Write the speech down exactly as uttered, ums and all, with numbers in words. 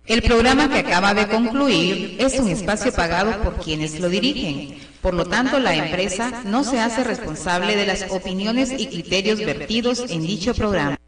El programa que acaba de concluir es un espacio pagado por quienes lo dirigen. Por lo tanto, la empresa no se hace responsable de las opiniones y criterios vertidos en dicho programa.